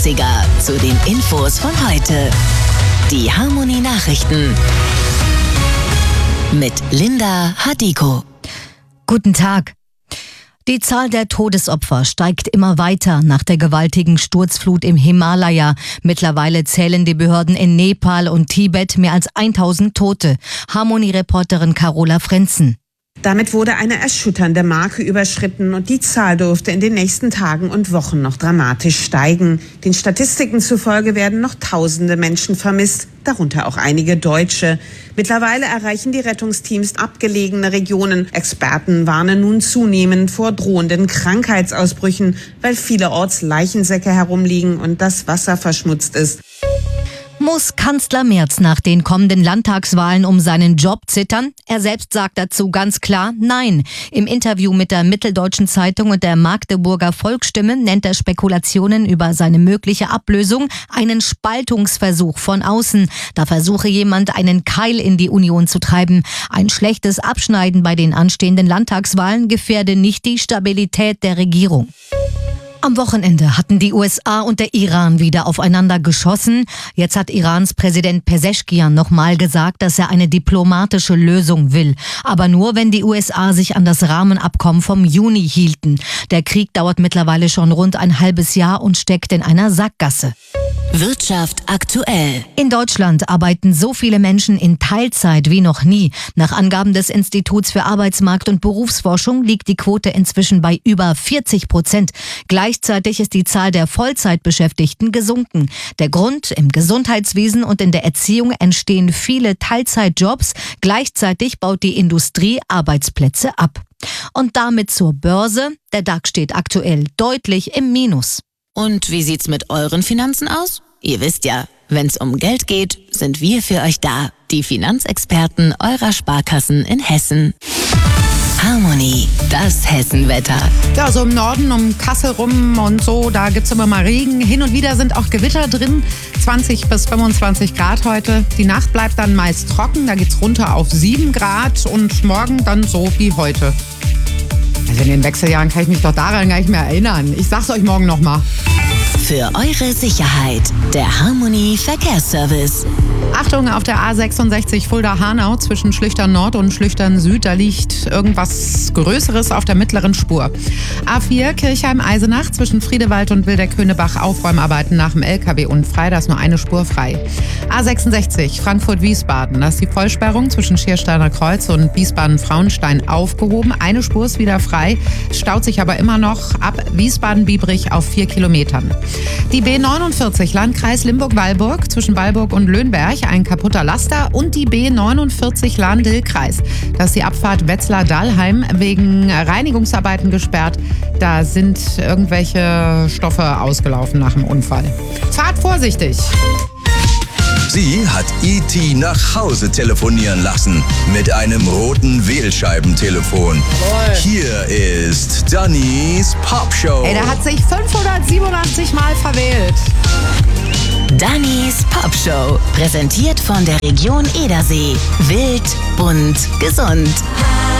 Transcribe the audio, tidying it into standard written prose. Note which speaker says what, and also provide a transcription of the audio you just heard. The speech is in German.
Speaker 1: Klassiker zu den Infos von heute. Die Harmony Nachrichten mit Linda Hadiko.
Speaker 2: Guten Tag. Die Zahl der Todesopfer steigt immer weiter nach der gewaltigen Sturzflut im Himalaya. Mittlerweile zählen die Behörden in Nepal und Tibet mehr als 1000 Tote. Harmony-Reporterin Carola Frenzen.
Speaker 3: Damit wurde eine erschütternde Marke überschritten und die Zahl dürfte in den nächsten Tagen und Wochen noch dramatisch steigen. Den Statistiken zufolge werden noch tausende Menschen vermisst, darunter auch einige Deutsche. Mittlerweile erreichen die Rettungsteams abgelegene Regionen. Experten warnen nun zunehmend vor drohenden Krankheitsausbrüchen, weil vielerorts Leichensäcke herumliegen und das Wasser verschmutzt ist.
Speaker 2: Muss Kanzler Merz nach den kommenden Landtagswahlen um seinen Job zittern? Er selbst sagt dazu ganz klar Nein. Im Interview mit der Mitteldeutschen Zeitung und der Magdeburger Volksstimme nennt er Spekulationen über seine mögliche Ablösung einen Spaltungsversuch von außen. Da versuche jemand, einen Keil in die Union zu treiben. Ein schlechtes Abschneiden bei den anstehenden Landtagswahlen gefährde nicht die Stabilität der Regierung. Am Wochenende hatten die USA und der Iran wieder aufeinander geschossen. Jetzt hat Irans Präsident Pezeshkian nochmal gesagt, dass er eine diplomatische Lösung will. Aber nur, wenn die USA sich an das Rahmenabkommen vom Juni hielten. Der Krieg dauert mittlerweile schon rund ein halbes Jahr und steckt in einer Sackgasse.
Speaker 1: Wirtschaft aktuell.
Speaker 2: In Deutschland arbeiten so viele Menschen in Teilzeit wie noch nie. Nach Angaben des Instituts für Arbeitsmarkt- und Berufsforschung liegt die Quote inzwischen bei über 40%. Gleichzeitig ist die Zahl der Vollzeitbeschäftigten gesunken. Der Grund: im Gesundheitswesen und in der Erziehung entstehen viele Teilzeitjobs. Gleichzeitig baut die Industrie Arbeitsplätze ab. Und damit zur Börse. Der DAX steht aktuell deutlich im Minus.
Speaker 1: Und wie sieht's mit euren Finanzen aus? Ihr wisst ja, wenn's um Geld geht, sind wir für euch da. Die Finanzexperten eurer Sparkassen in Hessen. Harmony, das Hessenwetter.
Speaker 4: Ja, so im Norden um Kassel rum und so, da gibt's immer mal Regen. Hin und wieder sind auch Gewitter drin. 20 bis 25 Grad heute. Die Nacht bleibt dann meist trocken, da geht's runter auf 7 Grad und morgen dann so wie heute. Also in den Wechseljahren kann ich mich doch daran gar nicht mehr erinnern. Ich sag's euch morgen nochmal.
Speaker 1: Für eure Sicherheit, der Harmony Verkehrsservice.
Speaker 4: Achtung, auf der A66 Fulda-Hanau zwischen Schlüchtern Nord und Schlüchtern Süd, da liegt irgendwas Größeres auf der mittleren Spur. A4 Kirchheim-Eisenach zwischen Friedewald und Wildeck-Höhnebach, Aufräumarbeiten nach dem LKW-Unfall, da ist nur eine Spur frei. A66 Frankfurt-Wiesbaden, da ist die Vollsperrung zwischen Schiersteiner Kreuz und Wiesbaden-Frauenstein aufgehoben. Eine Spur ist wieder frei, staut sich aber immer noch ab Wiesbaden-Biebrich auf 4 Kilometern. Die B49 Landkreis Limburg-Weilburg zwischen Weilburg und Löhnberg, ein kaputter Laster, und die B49 Lahn-Dill-Kreis. Das ist die Abfahrt Wetzlar-Dahlheim, wegen Reinigungsarbeiten gesperrt. Da sind irgendwelche Stoffe ausgelaufen nach dem Unfall. Fahrt vorsichtig!
Speaker 5: Sie hat E.T. nach Hause telefonieren lassen mit einem roten Wählscheibentelefon. Hier ist Dannys Popshow.
Speaker 4: Ey, der hat sich 587 Mal verwählt.
Speaker 1: Dannys Popshow, präsentiert von der Region Edersee. Wild, bunt, gesund.